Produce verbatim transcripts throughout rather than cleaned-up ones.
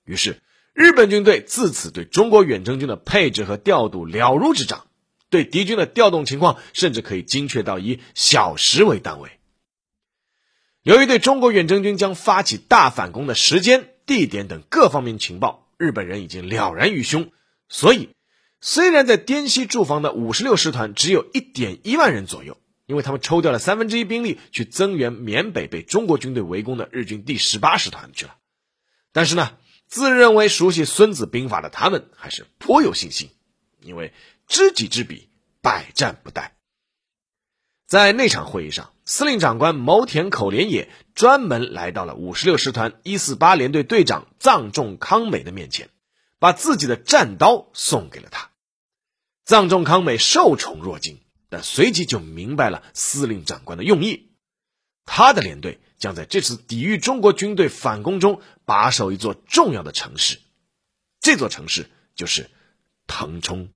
于是日本军队自此对中国远征军的配置和调度了如指掌，对敌军的调动情况甚至可以精确到以小时为单位。由于对中国远征军将发起大反攻的时间、地点等各方面情报，日本人已经了然于胸，所以虽然在滇西驻防的五十六师团只有 一点一万人左右，因为他们抽调了三分之一兵力去增援缅北被中国军队围攻的日军第十八师团去了，但是呢，自认为熟悉孙子兵法的他们还是颇有信心，因为知己知彼，百战不殆。在那场会议上，司令长官牟田口连野专门来到了五十六师团一四八联队队长藏仲康美的面前，把自己的战刀送给了他。藏仲康美受宠若惊，但随即就明白了司令长官的用意。他的连队将在这次抵御中国军队反攻中把守一座重要的城市，这座城市就是腾冲。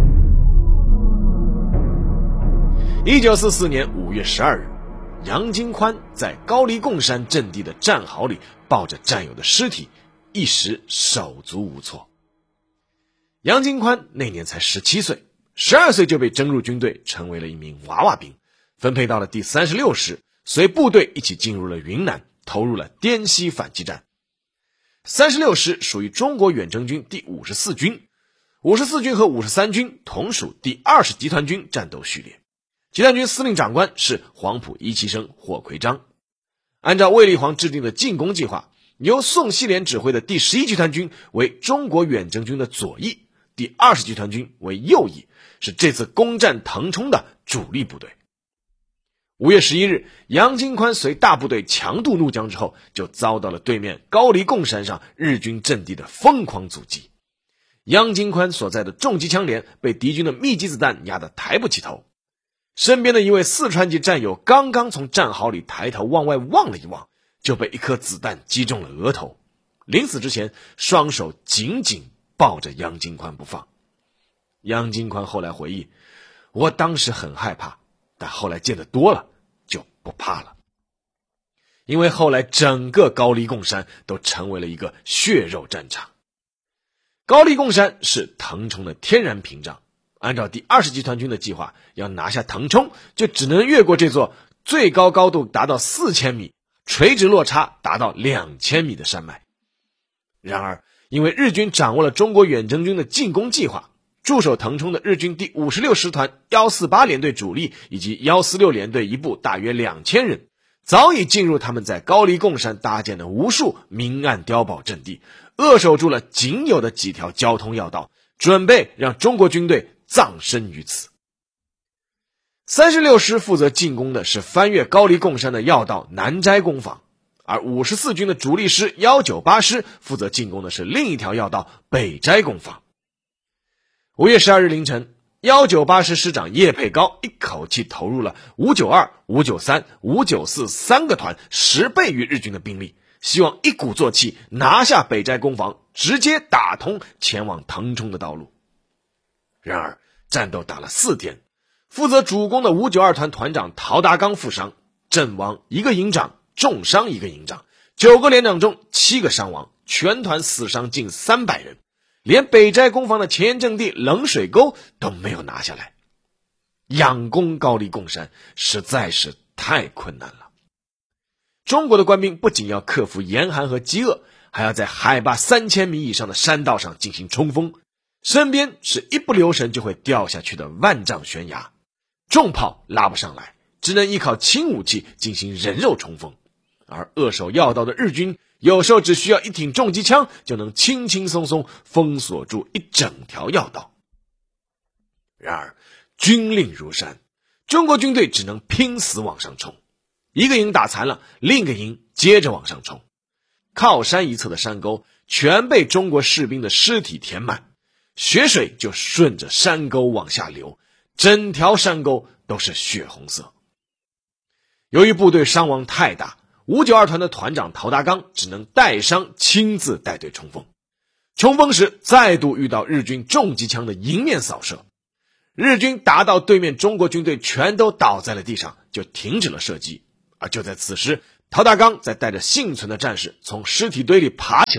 一九四四年五月十二日，杨金宽在高黎贡山阵地的战壕里抱着战友的尸体，一时手足无措。杨金宽那年才十七岁，十二岁就被征入军队，成为了一名娃娃兵，分配到了第三十六师，随部队一起进入了云南，投入了滇西反击战。三十六师属于中国远征军第五十四军，五十四军和五十三军同属第二十集团军战斗序列。集团军司令长官是黄埔一期生霍奎章。按照卫立煌制定的进攻计划，由宋希濂指挥的第十一集团军为中国远征军的左翼，第二十集团军为右翼，是这次攻占腾冲的主力部队。五月十一日，杨金宽随大部队强渡怒江之后，就遭到了对面高黎贡山上日军阵地的疯狂阻击。杨金宽所在的重机枪连被敌军的密集子弹压得抬不起头，身边的一位四川籍战友刚刚从战壕里抬头往外望了一望，就被一颗子弹击中了额头，临死之前双手紧紧抱着杨金宽不放。杨金宽后来回忆，我当时很害怕，但后来见得多了就不怕了。因为后来整个高黎贡山都成为了一个血肉战场。高黎贡山是腾冲的天然屏障，按照第二十集团军的计划，要拿下腾冲，就只能越过这座最高高度达到四千米、垂直落差达到两千米的山脉。然而因为日军掌握了中国远征军的进攻计划，驻守腾冲的日军第五十六师团一四八联队主力以及一四六联队一部大约两千人，早已进入他们在高黎贡山搭建的无数明暗碉堡阵地，扼守住了仅有的几条交通要道，准备让中国军队葬身于此。三十六师负责进攻的是翻越高黎贡山的要道南斋攻防，而五十四军的主力师一九八师负责进攻的是另一条要道北斋攻防。五月十二日凌晨，一九八师师长叶佩高一口气投入了五九二、五九三、五九四三个团十倍于日军的兵力，希望一鼓作气拿下北斋攻防，直接打通前往腾冲的道路。然而战斗打了四天，负责主攻的五九二团团长陶达刚负伤，阵亡一个营长，重伤一个营长，九个连长中七个伤亡，全团死伤近三百人，连北斋攻防的前沿阵地冷水沟都没有拿下来。仰攻高黎贡山实在是太困难了。中国的官兵不仅要克服严寒和饥饿，还要在海拔三千米以上的山道上进行冲锋，身边是一不留神就会掉下去的万丈悬崖，重炮拉不上来，只能依靠轻武器进行人肉冲锋。而扼守要道的日军有时候只需要一挺重机枪就能轻轻松松封锁住一整条要道。然而军令如山，中国军队只能拼死往上冲，一个营打残了，另一个营接着往上冲，靠山一侧的山沟全被中国士兵的尸体填满，血水就顺着山沟往下流，整条山沟都是血红色。由于部队伤亡太大，五九二团的团长陶达刚只能带伤亲自带队冲锋。冲锋时再度遇到日军重机枪的迎面扫射，日军打到对面中国军队全都倒在了地上，就停止了射击。而就在此时，陶达刚在带着幸存的战士从尸体堆里爬起来，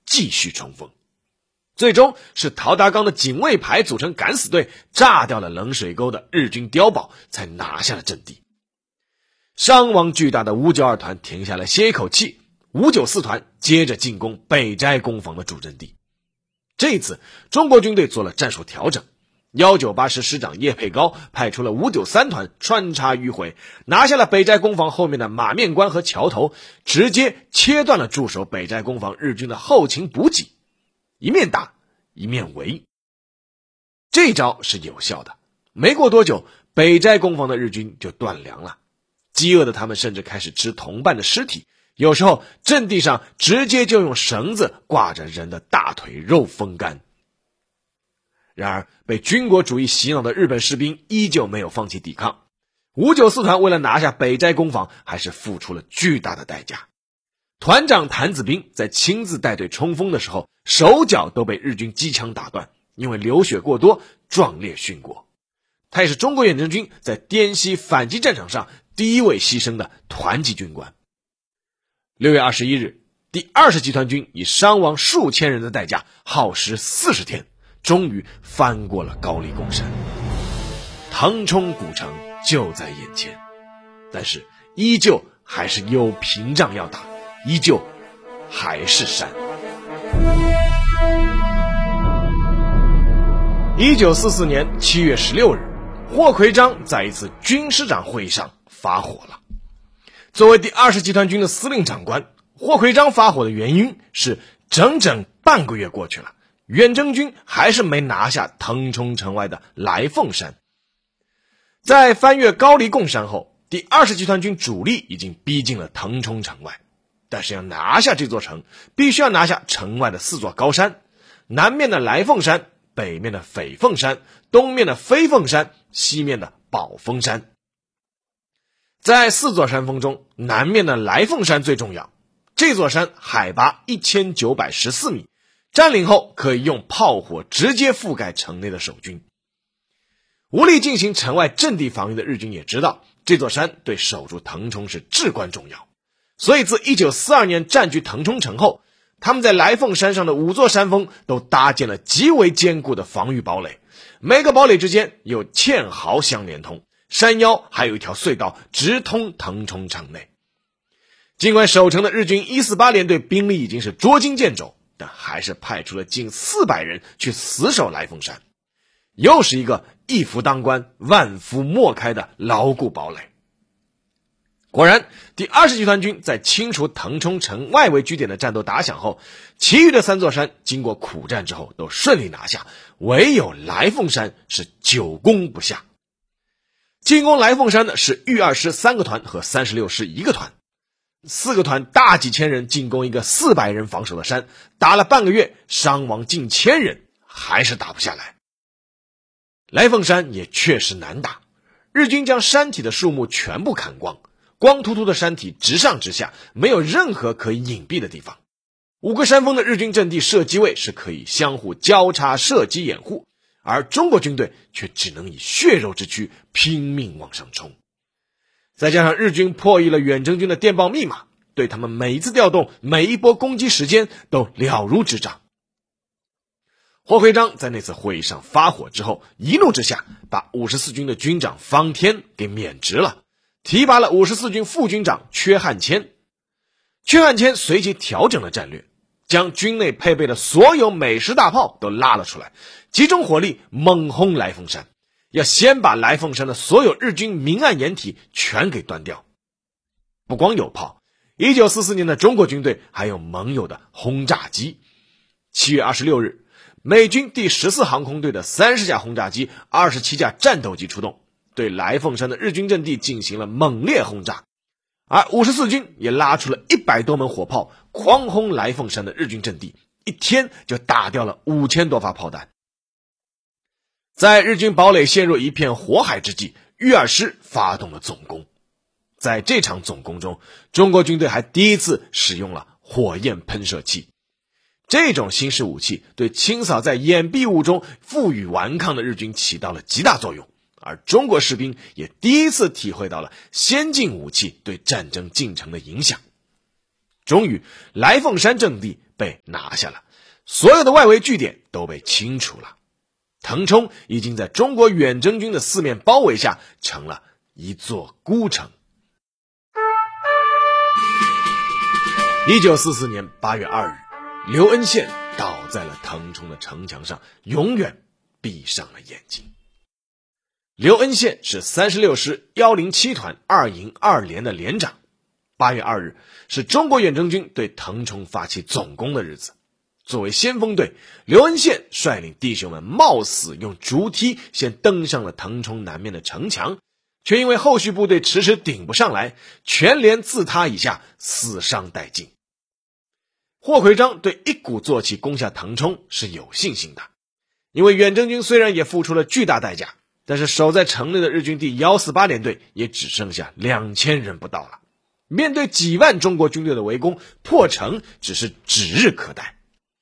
继续冲锋。最终是陶达纲的警卫排组成敢死队，炸掉了冷水沟的日军碉堡，才拿下了阵地。伤亡巨大的五九二团停下来歇一口气，五九四团接着进攻北斋攻防的主阵地。这一次中国军队做了战术调整，一九八师师长叶佩高派出了五九三团穿插迂回，拿下了北斋攻防后面的马面关和桥头，直接切断了驻守北斋攻防日军的后勤补给，一面打一面围。这招是有效的，没过多久北斋攻防的日军就断粮了，饥饿的他们甚至开始吃同伴的尸体，有时候阵地上直接就用绳子挂着人的大腿肉风干。然而被军国主义洗脑的日本士兵依旧没有放弃抵抗，五九四团为了拿下北斋攻防还是付出了巨大的代价。团长谭子兵在亲自带队冲锋的时候，手脚都被日军机枪打断，因为流血过多壮烈殉国。他也是中国远征军在滇西反击战场上第一位牺牲的团级军官。六月二十一日，第二十集团军以伤亡数千人的代价，耗时四十天，终于翻过了高丽贡山。腾冲古城就在眼前，但是依旧还是有屏障要打，依旧还是山。一九四四年七月十六日，霍奎章在一次军师长会议上发火了。作为第二十集团军的司令长官，霍奎章发火的原因是整整半个月过去了，远征军还是没拿下腾冲城外的来凤山。在翻越高黎贡山后，第二十集团军主力已经逼近了腾冲城外，但是要拿下这座城，必须要拿下城外的四座高山，南面的来凤山，北面的斐凤山，东面的飞凤山，西面的宝峰山。在四座山峰中，南面的来凤山最重要，这座山海拔一千九百十四米，占领后可以用炮火直接覆盖城内的守军。无力进行城外阵地防御的日军也知道，这座山对守住腾冲是至关重要，所以自一九四二年占据腾冲城后，他们在来凤山上的五座山峰都搭建了极为坚固的防御堡垒，每个堡垒之间有堑壕相连通，山腰还有一条隧道直通腾冲城内。尽管守城的日军一四八联队兵力已经是捉襟见肘，但还是派出了近四百人去死守来凤山，又是一个一夫当关万夫莫开的牢固堡垒。果然，第二十集团军在清除腾冲城外围据点的战斗打响后，其余的三座山经过苦战之后都顺利拿下，唯有来凤山是久攻不下。进攻来凤山的是豫二师三个团和三十六师一个团，四个团大几千人进攻一个四百人防守的山，打了半个月，伤亡近千人，还是打不下来。来凤山也确实难打，日军将山体的树木全部砍光，光秃秃的山体直上直下，没有任何可以隐蔽的地方。五个山峰的日军阵地射击位是可以相互交叉射击掩护，而中国军队却只能以血肉之躯拼命往上冲。再加上日军破译了远征军的电报密码，对他们每一次调动每一波攻击时间都了如指掌。霍奎章在那次会议上发火之后，一怒之下把五十四军的军长方天给免职了，提拔了五十四军副军长阙汉谦。阙汉谦随即调整了战略，将军内配备的所有美式大炮都拉了出来，集中火力猛轰来凤山，要先把来凤山的所有日军明暗掩体全给端掉。不光有炮，一九四四年的中国军队还有盟友的轰炸机。七月二十六日，美军第十四航空队的三十架轰炸机、二十七架战斗机出动，对来凤山的日军阵地进行了猛烈轰炸，而五十四军也拉出了一百多门火炮，狂轰来凤山的日军阵地，一天就打掉了五千多发炮弹。在日军堡垒陷入一片火海之际，豫二师发动了总攻。在这场总攻中，中国军队还第一次使用了火焰喷射器。这种新式武器对清扫在掩蔽物中负隅顽抗的日军起到了极大作用，而中国士兵也第一次体会到了先进武器对战争进程的影响。终于，来凤山阵地被拿下了，所有的外围据点都被清除了。腾冲已经在中国远征军的四面包围下成了一座孤城。一九四四年八月二日，刘恩宪倒在了腾冲的城墙上，永远闭上了眼睛。刘恩宪是三十六师一零七团二营二连的连长。八月二日是中国远征军对腾冲发起总攻的日子。作为先锋队，刘恩宪率领弟兄们冒死用竹梯先登上了腾冲南面的城墙，却因为后续部队迟迟顶不上来，全连自塌以下，死伤殆尽。霍奎章对一鼓作气攻下腾冲是有信心的，因为远征军虽然也付出了巨大代价，但是守在城内的日军第一四八联队也只剩下两千人不到了。面对几万中国军队的围攻，破城只是指日可待。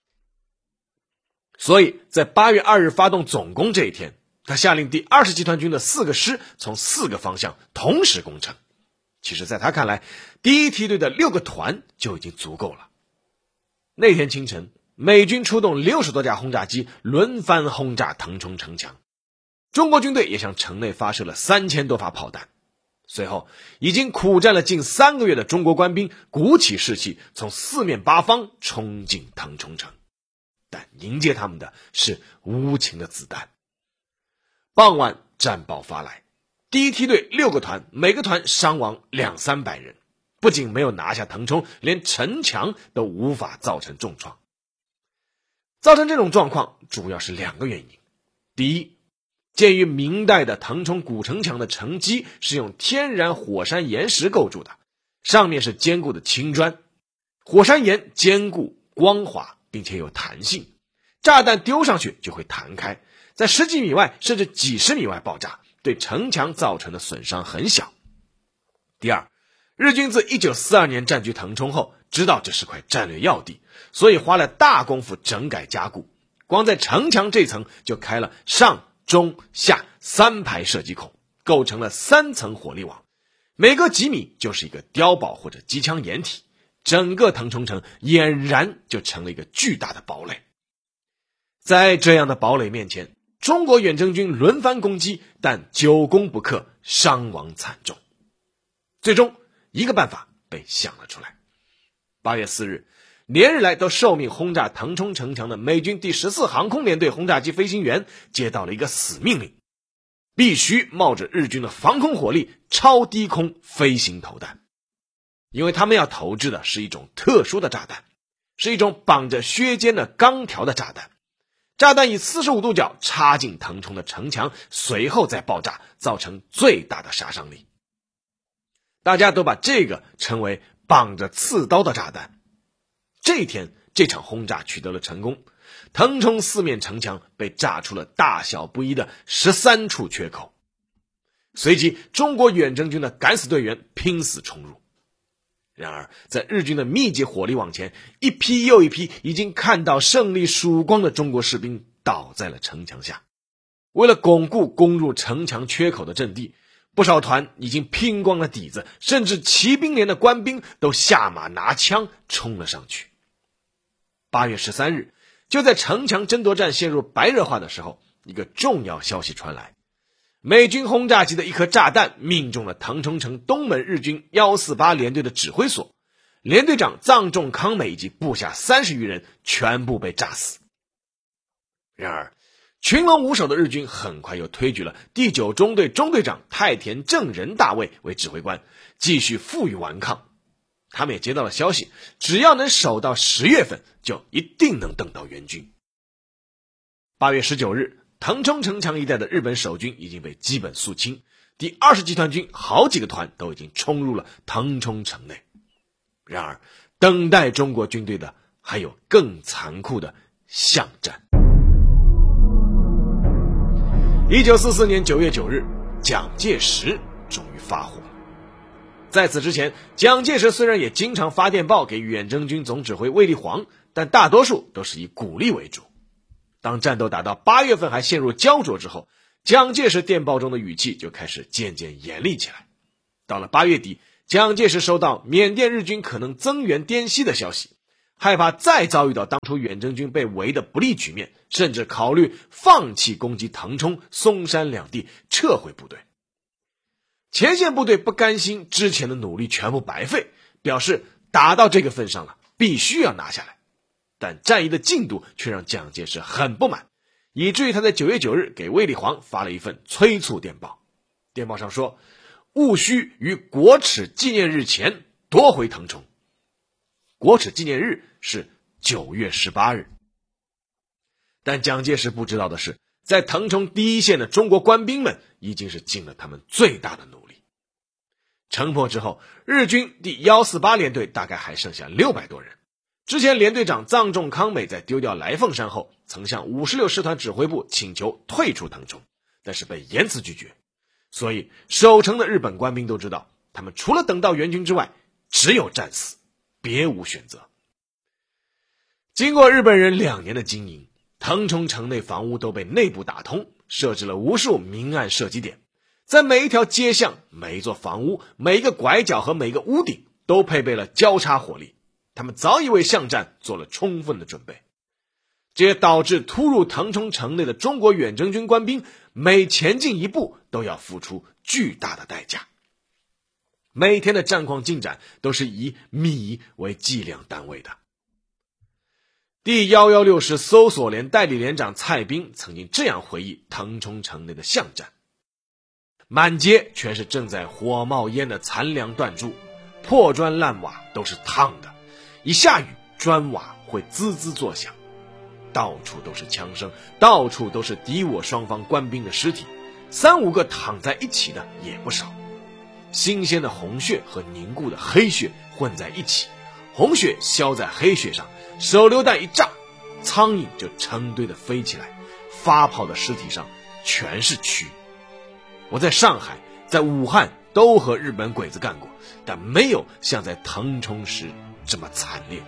所以在八月二日发动总攻这一天，他下令第二十集团军的四个师从四个方向同时攻城。其实在他看来，第一梯队的六个团就已经足够了。那天清晨，美军出动六十多架轰炸机轮番轰炸腾冲城墙，中国军队也向城内发射了三千多发炮弹。随后，已经苦战了近三个月的中国官兵鼓起士气，从四面八方冲进腾冲城。但迎接他们的是无情的子弹。傍晚，战报发来，第一梯队六个团，每个团伤亡两三百人，不仅没有拿下腾冲，连城墙都无法造成重创。造成这种状况主要是两个原因。第一，鉴于明代的腾冲古城墙的城基是用天然火山岩石构筑的，上面是坚固的青砖，火山岩坚固光滑并且有弹性，炸弹丢上去就会弹开，在十几米外甚至几十米外爆炸，对城墙造成的损伤很小。第二，日军自一九四二年占据腾冲后，知道这是块战略要地，所以花了大功夫整改加固，光在城墙这层就开了上中下三排射击孔，构成了三层火力网，每隔几米就是一个碉堡或者机枪掩体，整个腾冲城俨然就成了一个巨大的堡垒。在这样的堡垒面前，中国远征军轮番攻击，但久攻不克，伤亡惨重。最终一个办法被想了出来。八月四日，连日来都受命轰炸腾冲城墙的美军第十四航空联队轰炸机飞行员接到了一个死命令，必须冒着日军的防空火力超低空飞行投弹。因为他们要投掷的是一种特殊的炸弹，是一种绑着削尖的钢条的炸弹。炸弹以四十五度角插进腾冲的城墙，随后再爆炸，造成最大的杀伤力。大家都把这个称为绑着刺刀的炸弹。这一天，这场轰炸取得了成功，腾冲四面城墙被炸出了大小不一的十三处缺口。随即，中国远征军的敢死队员拼死冲入。然而，在日军的密集火力网前，一批又一批已经看到胜利曙光的中国士兵倒在了城墙下。为了巩固攻入城墙缺口的阵地，不少团已经拼光了底子，甚至骑兵连的官兵都下马拿枪冲了上去。八月十三日，就在城墙争夺战陷入白热化的时候，一个重要消息传来。美军轰炸机的一颗炸弹命中了腾冲城东门日军一四八联队的指挥所，连队长藏仲康美以及部下三十余人全部被炸死。然而，群龙无首的日军很快又推举了第九中队中队长太田正仁大尉为指挥官，继续负隅顽抗。他们也接到了消息，只要能守到十月份，就一定能等到援军。八月十九日，腾冲城墙一带的日本守军已经被基本肃清，第二十集团军好几个团都已经冲入了腾冲城内。然而，等待中国军队的还有更残酷的巷战。一九四四年九月九日，蒋介石终于发火。在此之前，蒋介石虽然也经常发电报给远征军总指挥卫立煌，但大多数都是以鼓励为主。当战斗打到八月份还陷入焦灼之后，蒋介石电报中的语气就开始渐渐严厉起来。到了八月底，蒋介石收到缅甸日军可能增援滇西的消息， 害怕再遭遇到当初远征军被围的不利局面，甚至考虑放弃攻击腾冲、松山两地，撤回部队。前线部队不甘心之前的努力全部白费，表示打到这个份上了，必须要拿下来。但战役的进度却让蒋介石很不满，以至于他在九月九日给卫立煌发了一份催促电报。电报上说，务须于国耻纪念日前夺回腾冲。国耻纪念日是九月十八日。但蒋介石不知道的是，在腾冲第一线的中国官兵们已经是尽了他们最大的努力。城破之后，日军第一四八联队大概还剩下六百多人。之前联队长藏仲康美在丢掉来凤山后，曾向五十六师团指挥部请求退出腾冲，但是被严词拒绝。所以守城的日本官兵都知道，他们除了等到援军之外，只有战死，别无选择。经过日本人两年的经营，腾冲城内房屋都被内部打通，设置了无数明暗射击点，在每一条街巷、每一座房屋、每一个拐角和每一个屋顶都配备了交叉火力，他们早已为巷战做了充分的准备。这也导致突入腾冲城内的中国远征军官兵每前进一步都要付出巨大的代价。每天的战况进展都是以米为计量单位的。第一一六师搜索连代理连长蔡斌曾经这样回忆腾冲城内的巷战：满街全是正在火冒烟的残梁断柱，破砖烂瓦都是烫的，一下雨砖瓦会滋滋作响，到处都是枪声，到处都是敌我双方官兵的尸体，三五个躺在一起的也不少。新鲜的红血和凝固的黑血混在一起，红血消在黑血上，手榴弹一炸，苍蝇就成堆的飞起来，发泡的尸体上全是蛆。我在上海、在武汉都和日本鬼子干过，但没有像在腾冲时这么惨烈。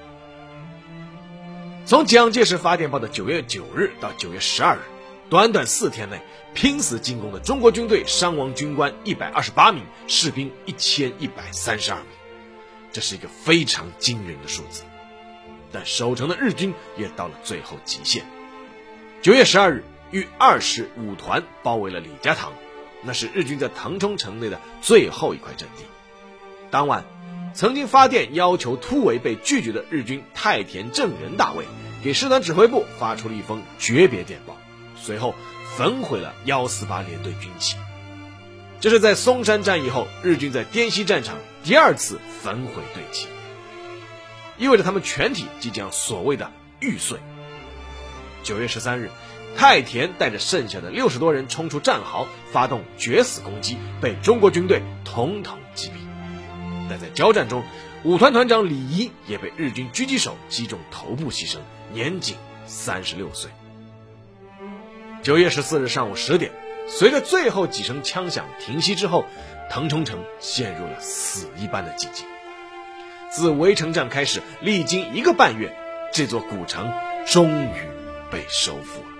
从蒋介石发电报的九月九日到九月十二日，短短四天内，拼死进攻的中国军队伤亡军官一百二十八名，士兵一千一百三十二名，这是一个非常惊人的数字。但守城的日军也到了最后极限。九月十二日，豫二师五团包围了李家塘，那是日军在腾冲城内的最后一块阵地。当晚，曾经发电要求突围被拒绝的日军太田正仁大尉给师团指挥部发出了一封诀别电报，随后焚毁了一四八联队军旗。这是在松山战役后，日军在滇西战场第二次焚毁队旗，意味着他们全体即将所谓的玉碎。九月十三日，太田带着剩下的六十多人冲出战壕，发动决死攻击，被中国军队统统击毙。但在交战中，五团团长李仪也被日军狙击手击中头部牺牲，年仅三十六岁。九月十四日上午十点，随着最后几声枪响停息之后，腾冲城陷入了死一般的寂静。自围城战开始，历经一个半月，这座古城终于被收复了。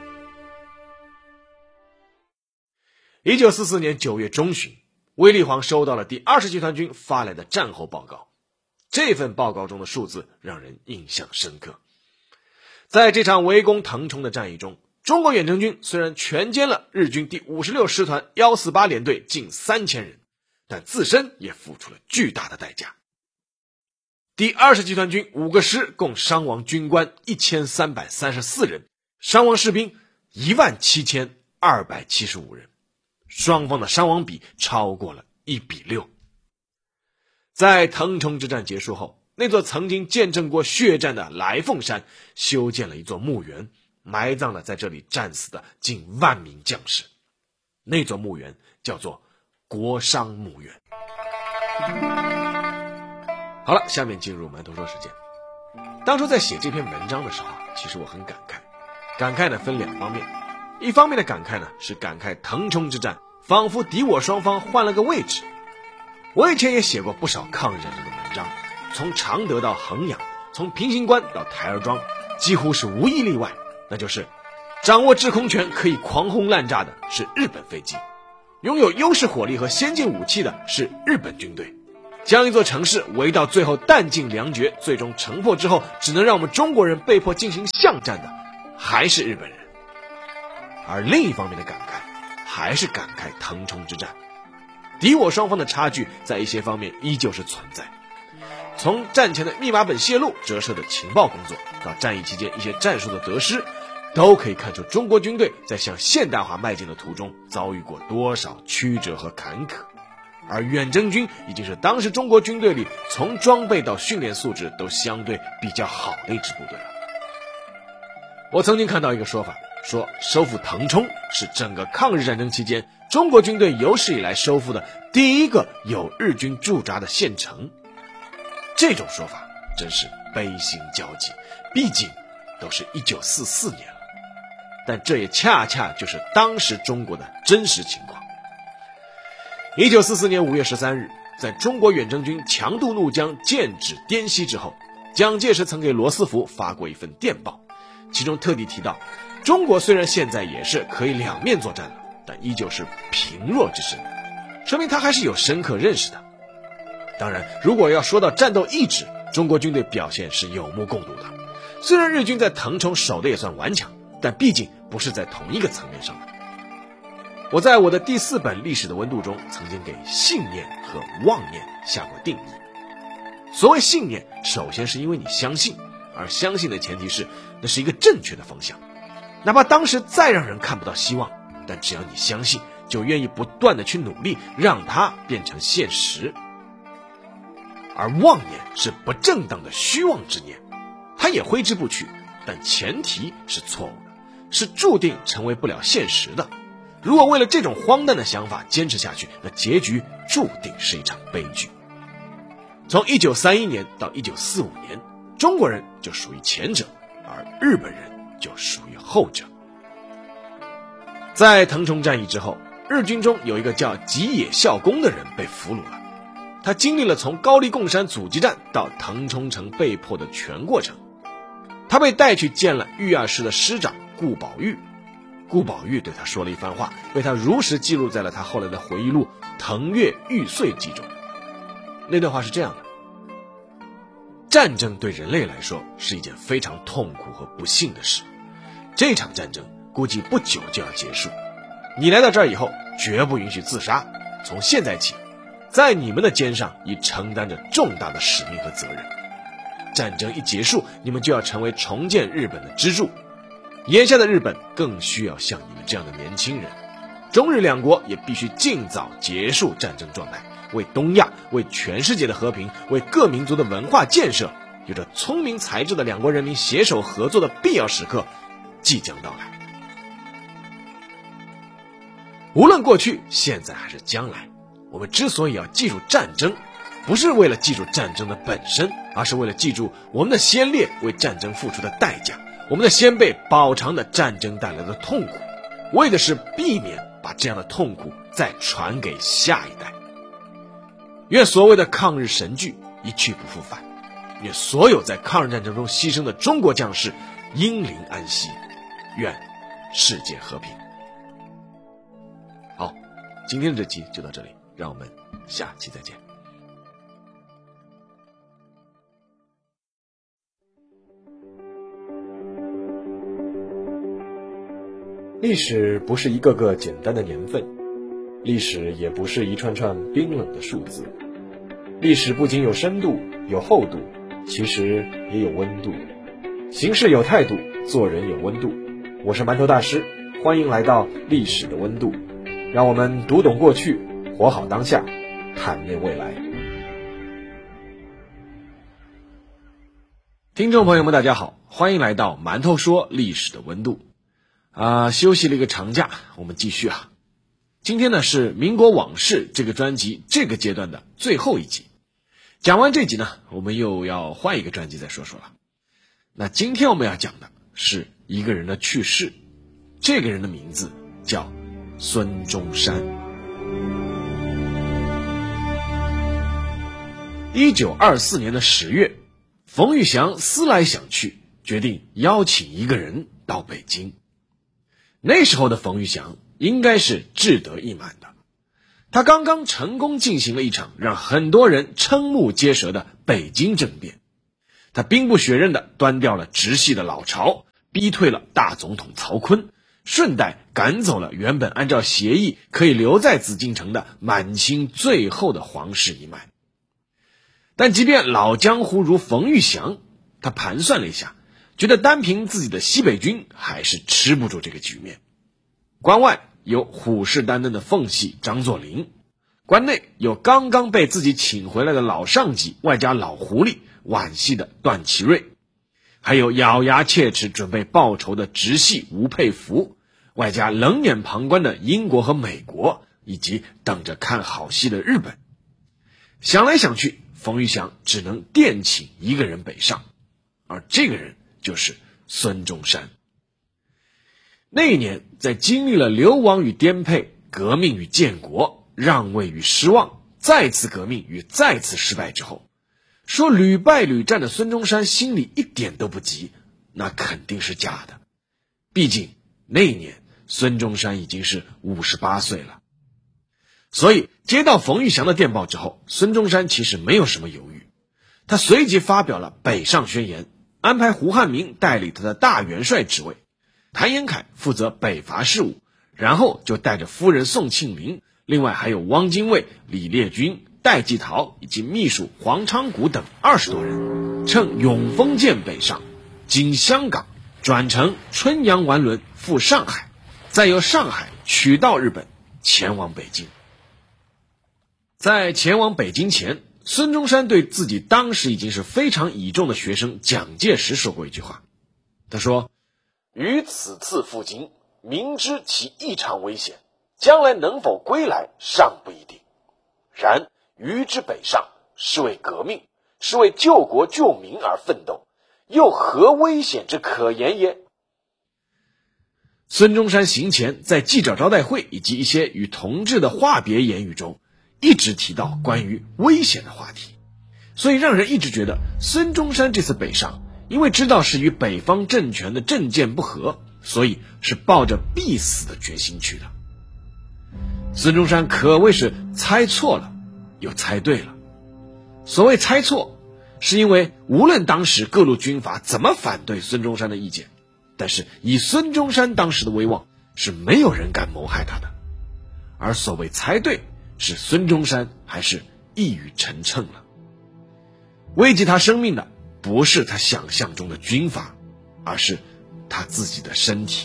一九四四年九月中旬，卫立煌收到了第二十集团军发来的战后报告。这份报告中的数字让人印象深刻。在这场围攻腾冲的战役中，中国远征军虽然全歼了日军第五十六师团一四八联队近三千人，但自身也付出了巨大的代价。第二十集团军五个师共伤亡军官一千三百三十四人，伤亡士兵一万七千二百七十五人，双方的伤亡比超过了一比六。在腾冲之战结束后，那座曾经见证过血战的来凤山修建了一座墓园，埋葬了在这里战死的近万名将士。那座墓园叫做国殇墓园。好了，下面进入馒头说时间。当初在写这篇文章的时候，其实我很感慨。感慨呢分两方面，一方面的感慨呢是感慨腾冲之战仿佛敌我双方换了个位置。我以前也写过不少抗日战争的文章，从常德到衡阳，从平型关到台儿庄，几乎是无一例外，那就是掌握制空权可以狂轰滥炸的是日本飞机，拥有优势火力和先进武器的是日本军队， 将一座城市围到最后弹尽粮绝，最终城破之后，只能让我们中国人被迫进行巷战的，还是日本人。而另一方面的感慨，还是感慨腾冲之战。敌我双方的差距在一些方面依旧是存在。从战前的密码本泄露折射的情报工作，到战役期间一些战术的得失，都可以看出中国军队在向现代化迈进的途中遭遇过多少曲折和坎坷。而远征军已经是当时中国军队里从装备到训练素质都相对比较好的一支部队了。我曾经看到一个说法，说收复腾冲是整个抗日战争期间中国军队有史以来收复的第一个有日军驻扎的县城。这种说法真是悲心交集，毕竟都是一九四四年了，但这也恰恰就是当时中国的真实情况。一九四四年五月十三日，在中国远征军强渡怒江、剑指滇西之后，蒋介石曾给罗斯福发过一份电报，其中特地提到，中国虽然现在也是可以两面作战了，但依旧是贫弱之身，说明他还是有深刻认识的。当然，如果要说到战斗意志，中国军队表现是有目共睹的。虽然日军在腾冲守的也算顽强，但毕竟不是在同一个层面上的。我在我的第四本历史的温度中，曾经给信念和妄念下过定义。所谓信念，首先是因为你相信，而相信的前提是那是一个正确的方向。哪怕当时再让人看不到希望，但只要你相信，就愿意不断的去努力，让它变成现实。而妄念是不正当的虚妄之念，它也挥之不去，但前提是错误的，是注定成为不了现实的。如果为了这种荒诞的想法坚持下去，那结局注定是一场悲剧。从一九三一年到一九四五年，中国人就属于前者，而日本人就属于后者。在腾冲战役之后，日军中有一个叫吉野孝恭的人被俘虏了。他经历了从高丽贡山阻击战到腾冲城被迫的全过程。他被带去见了御二师的师长顾宝玉，顾宝玉对他说了一番话，被他如实记录在了他后来的回忆录《腾越玉碎记》中。那段话是这样的：战争对人类来说是一件非常痛苦和不幸的事，这场战争估计不久就要结束。你来到这儿以后，绝不允许自杀，从现在起，在你们的肩上已承担着重大的使命和责任。战争一结束，你们就要成为重建日本的支柱。眼下的日本更需要像你们这样的年轻人。中日两国也必须尽早结束战争状态，为东亚、为全世界的和平、为各民族的文化建设，有着聪明才智的两国人民携手合作的必要时刻即将到来。无论过去、现在还是将来，我们之所以要记住战争，不是为了记住战争的本身，而是为了记住我们的先烈为战争付出的代价，我们的先辈饱尝的战争带来的痛苦，为的是避免把这样的痛苦再传给下一代。愿所谓的抗日神剧一去不复返，愿所有在抗日战争中牺牲的中国将士英灵安息，愿世界和平。好，今天的这期就到这里，让我们下期再见。历史不是一个个简单的年份，历史也不是一串串冰冷的数字。历史不仅有深度有厚度，其实也有温度。行事有态度，做人有温度。我是馒头大师，欢迎来到历史的温度，让我们读懂过去，活好当下，坦面未来。听众朋友们大家好，欢迎来到馒头说历史的温度。啊、呃，休息了一个长假，我们继续啊。今天呢是民国往事这个专辑这个阶段的最后一集。讲完这集呢，我们又要换一个专辑再说说了。那今天我们要讲的是一个人的去世，这个人的名字叫孙中山。一九二四年的十月，冯玉祥思来想去，决定邀请一个人到北京。那时候的冯玉祥应该是志得意满的， 他刚刚成功进行了一场让很多人瞠目结舌的北京政变，他兵不血刃地端掉了直系的老巢，逼退了大总统曹锟，顺带赶走了原本按照协议可以留在紫禁城的满清最后的皇室一脉。但即便老江湖如冯玉祥，他盘算了一下，觉得单凭自己的西北军还是吃不住这个局面。关外有虎视眈眈的奉系张作霖，关内有刚刚被自己请回来的老上级外加老狐狸皖系的段祺瑞，还有咬牙切齿准备报仇的直系吴佩孚，外加冷眼旁观的英国和美国，以及等着看好戏的日本。想来想去，冯玉祥只能电请一个人北上，而这个人就是孙中山。那一年，在经历了流亡与颠沛、革命与建国、让位与失望、再次革命与再次失败之后，说屡败屡战的孙中山心里一点都不急，那肯定是假的。毕竟那一年孙中山已经是五十八岁了。所以接到冯玉祥的电报之后，孙中山其实没有什么犹豫，他随即发表了北上宣言，安排胡汉民代理他的大元帅职位，谭延闿负责北伐事务，然后就带着夫人宋庆龄，另外还有汪精卫、李烈钧、戴季陶以及秘书黄昌谷等二十多人，乘永丰舰北上，经香港转乘春洋丸轮赴上海，再由上海取道日本，前往北京。在前往北京前，孙中山对自己当时已经是非常倚重的学生蒋介石说过一句话，他说：于此次赴京，明知其异常危险，将来能否归来尚不一定，然于之北上，是为革命，是为救国救民而奋斗，又何危险之可言也？孙中山行前在记者招待会以及一些与同志的话别言语中，一直提到关于危险的话题，所以让人一直觉得孙中山这次北上，因为知道是与北方政权的政见不合，所以是抱着必死的决心去的。孙中山可谓是猜错了又猜对了。所谓猜错，是因为无论当时各路军阀怎么反对孙中山的意见，但是以孙中山当时的威望，是没有人敢谋害他的。而所谓猜对，是孙中山还是一语成谶了。危及他生命的不是他想象中的军阀，而是他自己的身体。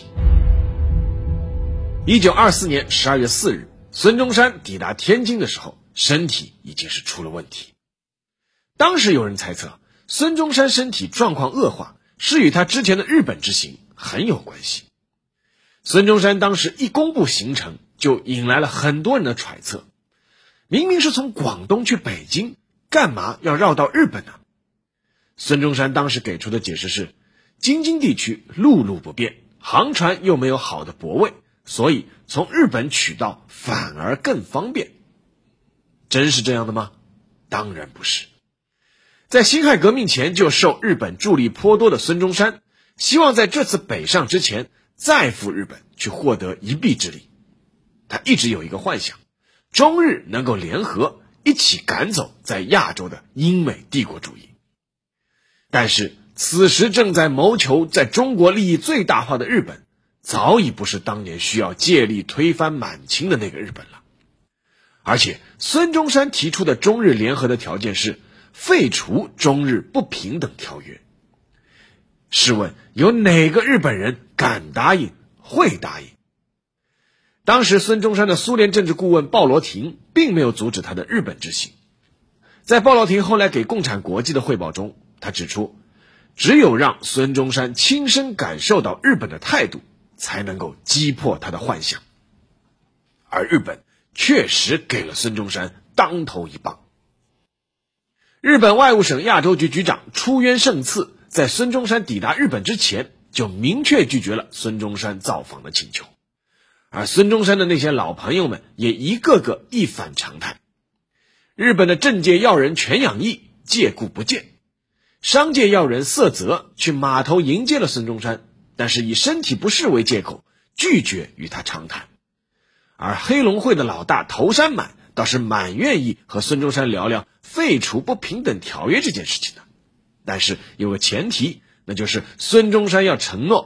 一九二四年十二月四日，孙中山抵达天津的时候，身体已经是出了问题。当时有人猜测，孙中山身体状况恶化是与他之前的日本之行很有关系。孙中山当时一公布行程，就引来了很多人的揣测，明明是从广东去北京，干嘛要绕到日本呢？孙中山当时给出的解释是，京津地区陆路不便，航船又没有好的泊位，所以从日本取道反而更方便。真是这样的吗？当然不是。在辛亥革命前就受日本助力颇多的孙中山，希望在这次北上之前再赴日本去获得一臂之力。他一直有一个幻想，中日能够联合，一起赶走在亚洲的英美帝国主义。但是此时正在谋求在中国利益最大化的日本，早已不是当年需要借力推翻满清的那个日本了。而且孙中山提出的中日联合的条件是废除中日不平等条约。试问有哪个日本人敢答应，会答应？当时孙中山的苏联政治顾问鲍罗廷并没有阻止他的日本之行。在鲍罗廷后来给共产国际的汇报中，他指出，只有让孙中山亲身感受到日本的态度，才能够击破他的幻想。而日本确实给了孙中山当头一棒。日本外务省亚洲局局长出渊胜次在孙中山抵达日本之前，就明确拒绝了孙中山造访的请求。而孙中山的那些老朋友们也一个个一反常态。日本的政界要人全养义借故不见，商界要人色泽去码头迎接了孙中山，但是以身体不适为借口拒绝与他长谈。 而黑龙会的老大头山满倒是蛮愿意和孙中山聊聊废除不平等条约这件事情的，但是有个前提，那就是孙中山要承诺